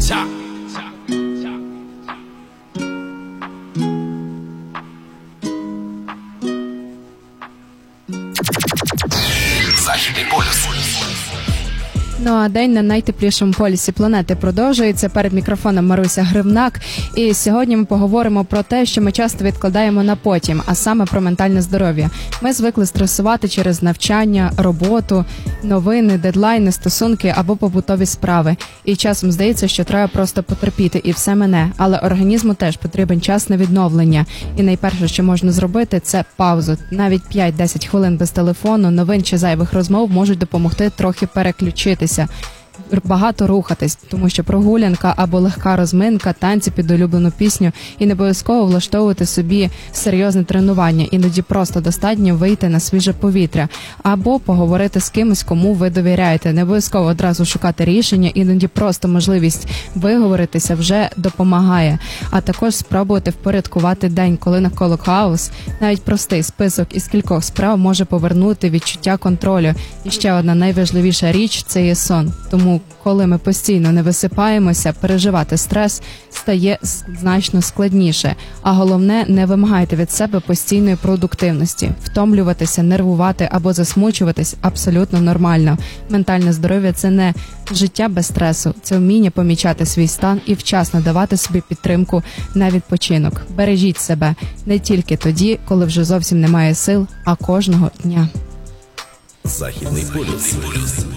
Західний полюс. Ну а день на найтеплішому полюсі планети продовжується. Перед мікрофоном Маруся Гривнак. І сьогодні ми поговоримо про те, що ми часто відкладаємо на потім, а саме про ментальне здоров'я. Ми звикли стресувати через навчання, роботу, новини, дедлайни, стосунки або побутові справи. І часом здається, що треба просто потерпіти і все мине. Але організму теж потрібен час на відновлення. І найперше, що можна зробити, це паузу. Навіть 5-10 хвилин без телефону, новин чи зайвих розмов можуть допомогти трохи переключитися. Багато рухатись, тому що прогулянка або легка розминка, танці під улюблену пісню і не обов'язково влаштовувати собі серйозне тренування. Іноді просто достатньо вийти на свіже повітря або поговорити з кимось, кому ви довіряєте. Не обов'язково одразу шукати рішення, іноді просто можливість виговоритися вже допомагає. А також спробувати впорядкувати день, коли навколо хаос. Навіть простий список із кількох справ може повернути відчуття контролю. І ще одна найважливіша річ – це є сон. Тому, коли ми постійно не висипаємося, переживати стрес стає значно складніше. А головне, не вимагайте від себе постійної продуктивності. Втомлюватися, нервувати або засмучуватись абсолютно нормально. Ментальне здоров'я – це не життя без стресу, це вміння помічати свій стан і вчасно давати собі підтримку на відпочинок. Бережіть себе не тільки тоді, коли вже зовсім немає сил, а кожного дня. Західний полюс.